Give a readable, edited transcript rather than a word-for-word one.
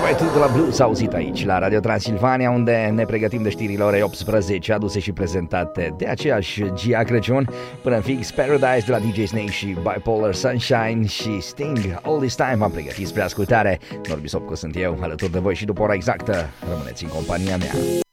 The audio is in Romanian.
Duetul de la Blues auzit aici la Radio Transilvania, unde ne pregătim de știrile orei 18, aduse și prezentate de aceeași Gia Crăciun. Până în fix, Paradise de la DJ Snake și Bipolar Sunshine și Sting. All This Time am pregătit spre ascultare. Norbi Sopco sunt eu, alături de voi și după ora exactă rămâneți în compania mea.